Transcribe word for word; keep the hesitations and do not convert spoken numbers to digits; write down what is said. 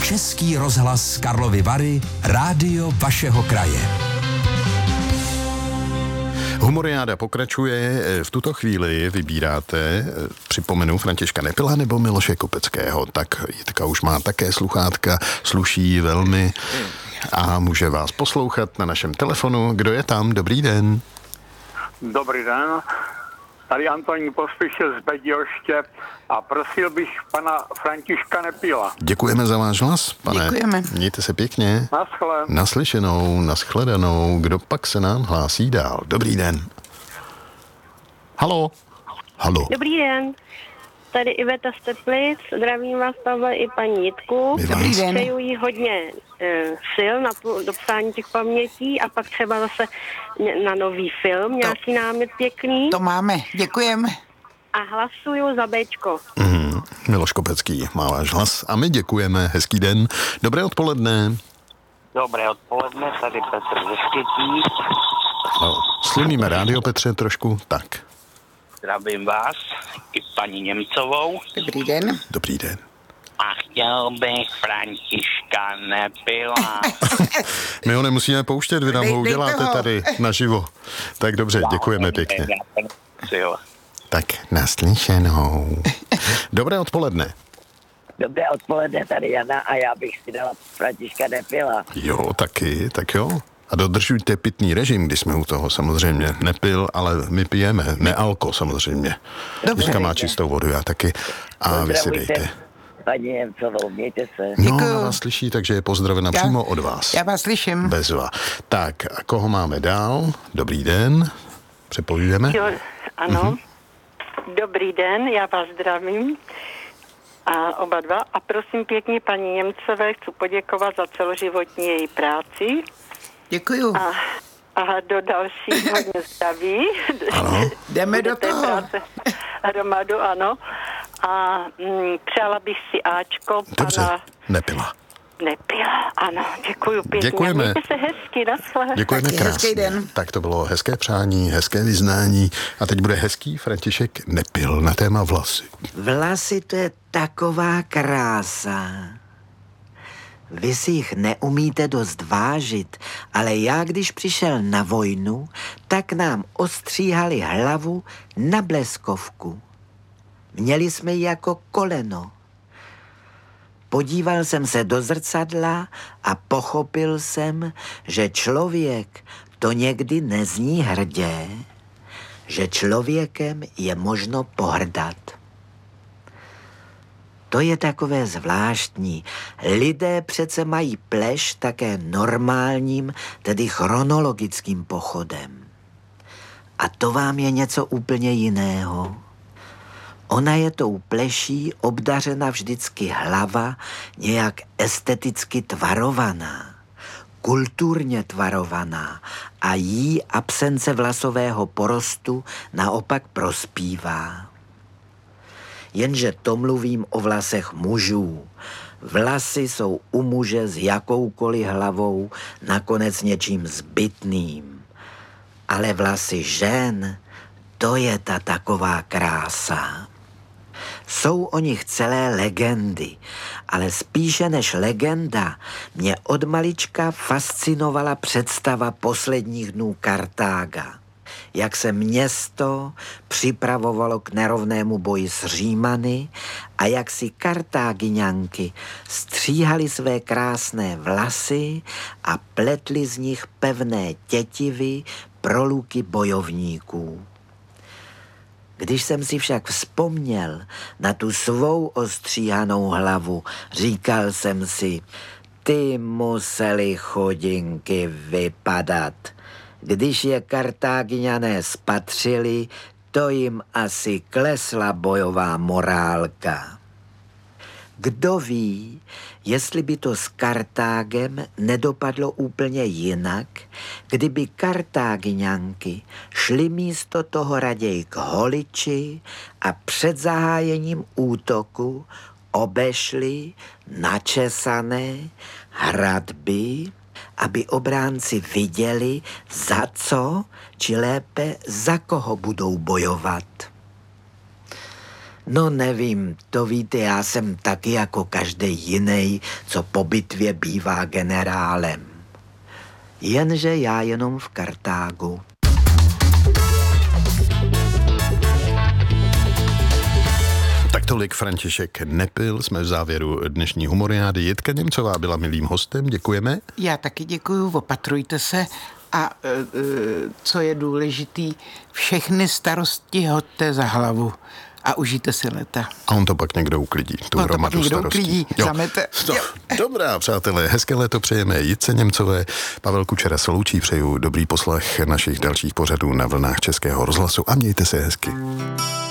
Český rozhlas Karlovy Vary, rádio vašeho kraje. Humoriáda pokračuje. V tuto chvíli vybíráte, připomenu, Františka Nepila nebo Miloše Kopeckého. Tak Jitka už má také sluchátka, sluší velmi a může vás poslouchat na našem telefonu. Kdo je tam? Dobrý den. Dobrý den. Tady Antonín Pospíšil z Bedějoště a prosil bych pana Františka Nepila. Děkujeme za váš hlas, pane. Děkujeme. Mějte se pěkně. Naschle. Naslyšenou, naschledanou. Kdo pak se nám hlásí dál? Dobrý den. Halo. Halo. Dobrý den. Tady Iveta z Teplic. Zdravím vás, Pavle, i paní Jitku. Dobrý den. Přeju jí hodně e, sil na tu, dopsání těch pamětí a pak třeba zase na nový film, nějaký námět pěkný. To máme, děkujeme. A hlasuju za Bčko. Mm, Miloš Kopecký má váš hlas a my děkujeme. Hezký den. Dobré odpoledne. Dobré odpoledne, tady Petr ze Skytí. No, sluníme rádio, Petře, trošku. Tak. Zdravím vás i paní Němcovou. Dobrý den. Dobrý den. A chtěl bych Františka Nepila. My ho nemusíme pouštět, vy nám Dej- ho uděláte dejte ho. tady naživo. Tak dobře, děkujeme pěkně. Tak naslyšenou. Dobré odpoledne. Dobré odpoledne, tady Jana a já bych si dala Františka Nepila. Jo, taky, tak jo. A dodržujte pitný režim, když jsme u toho samozřejmě. Nepil, ale my pijeme. Nealko samozřejmě. Dobře. Jitka má čistou vodu, já taky. A vy si Pozdravujte dejte. paní Němcovou, mějte se. No, Děkuju. ona vás slyší, takže je pozdravena Já- přímo od vás. Já vás slyším. Bezva. Tak, a koho máme dál? Dobrý den. Přepojujeme. Jo, ano. Mm-hmm. Dobrý den, já vás zdravím. A oba dva. A prosím pěkně paní Němcové, chci poděkovat za celoživotní její práci. Děkuju. A, a do další hodně zdraví. Ano. Jdeme do té toho. práce hromadu, ano. A mm, přála bych si Ačko Dobře, pana Nepila. Nepila. Ano, děkuju pěkně. Děkujeme. Mějte se hezky, naschle. Děkujeme Taky krásně. hezký den. Tak to bylo hezké přání, hezké vyznání. A teď bude hezký František Nepil na téma vlasy. Vlasy, to je taková krása. Vy si jich neumíte dost vážit, ale já, když přišel na vojnu, tak nám ostříhali hlavu na bleskovku. Měli jsme ji jako koleno. Podíval jsem se do zrcadla a pochopil jsem, že člověk to někdy nezní hrdě, že člověkem je možno pohrdat. To je takové zvláštní. Lidé přece mají pleš také normálním, tedy chronologickým pochodem. A to vám je něco úplně jiného. Ona je tou pleší obdařena vždycky hlava nějak esteticky tvarovaná, kulturně tvarovaná a jí absence vlasového porostu naopak prospívá. Jenže to mluvím o vlasech mužů. Vlasy jsou u muže s jakoukoliv hlavou nakonec něčím zbytným. Ale vlasy žen, to je ta taková krása. Jsou o nich celé legendy, ale spíše než legenda mě od malička fascinovala představa posledních dnů Kartága. Jak se město připravovalo k nerovnému boji s Římany a jak si Kartágiňanky stříhali své krásné vlasy a pletli z nich pevné tětivy pro luky bojovníků. Když jsem si však vzpomněl na tu svou ostříhanou hlavu, říkal jsem si, ty museli chudinky vypadat. Když je Kartágiňané spatřili, to jim asi klesla bojová morálka. Kdo ví, jestli by to s Kartágem nedopadlo úplně jinak, kdyby Kartágiňanky šly místo toho raději k holiči a před zahájením útoku obešly načesané hradby, aby obránci viděli, za co, či lépe za koho budou bojovat. No nevím, to víte, já jsem taky jako každý jiný, co po bitvě bývá generálem. Jenže já jenom v Kartágu. Tak tolik František Nepil, jsme v závěru dnešní humoriády. Jitka Němcová byla milým hostem, děkujeme. Já taky děkuju, opatrujte se a e, e, co je důležitý, všechny starosti hoďte za hlavu a užijte si leta. A on to pak někdo uklidí, tu On to hromadu pak někdo starostí. uklidí, Jo. zamete. To, dobrá, přátelé, hezké léto přejeme Jitce Němcové. Pavel Kučera se loučí, přeju dobrý poslech našich dalších pořadů na vlnách Českého rozhlasu a mějte se hezky.